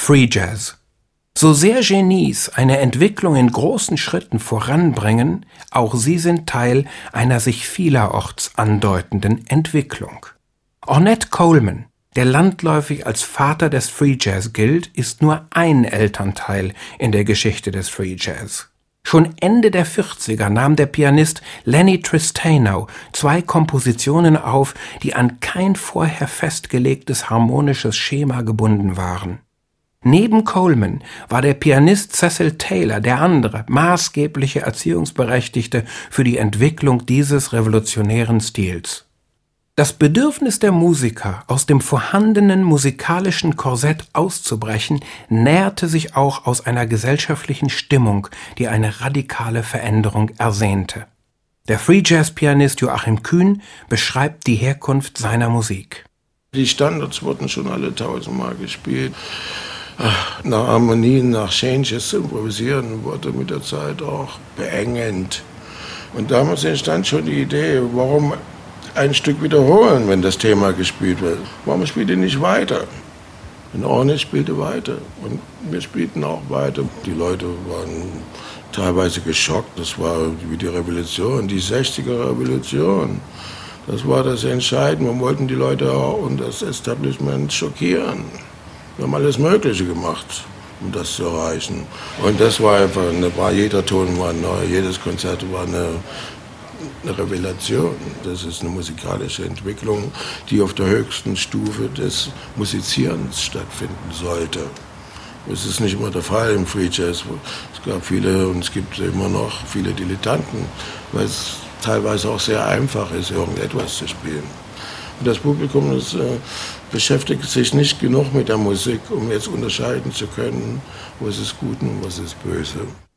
Free Jazz. So sehr Genies eine Entwicklung in großen Schritten voranbringen, auch sie sind Teil einer sich vielerorts andeutenden Entwicklung. Ornette Coleman, der landläufig als Vater des Free Jazz gilt, ist nur ein Elternteil in der Geschichte des Free Jazz. Schon Ende der 40er nahm der Pianist Lenny Tristano 2 Kompositionen auf, die an kein vorher festgelegtes harmonisches Schema gebunden waren. Neben Coleman war der Pianist Cecil Taylor der andere maßgebliche Erziehungsberechtigte für die Entwicklung dieses revolutionären Stils. Das Bedürfnis der Musiker, aus dem vorhandenen musikalischen Korsett auszubrechen, nährte sich auch aus einer gesellschaftlichen Stimmung, die eine radikale Veränderung ersehnte. Der Free-Jazz-Pianist Joachim Kühn beschreibt die Herkunft seiner Musik. Die Standards wurden schon alle 1000-mal gespielt. Nach Harmonien, nach Changes zu improvisieren, wurde mit der Zeit auch beengend. Und damals entstand schon die Idee, warum ein Stück wiederholen, wenn das Thema gespielt wird. Warum spielt ihr nicht weiter? Und Ornette spielte weiter und wir spielten auch weiter. Die Leute waren teilweise geschockt. Das war wie die Revolution, die 60er-Revolution. Das war das Entscheidende. Wir wollten die Leute auch und das Establishment schockieren. Wir haben alles Mögliche gemacht, um das zu erreichen. Und das war einfach, jeder Ton war neu, jedes Konzert war eine Revelation. Das ist eine musikalische Entwicklung, die auf der höchsten Stufe des Musizierens stattfinden sollte. Das ist nicht immer der Fall im Free Jazz. Es gab viele und es gibt immer noch viele Dilettanten, weil es teilweise auch sehr einfach ist, irgendetwas zu spielen. Und das Publikum beschäftigt sich nicht genug mit der Musik, um jetzt unterscheiden zu können, was ist gut und was ist böse.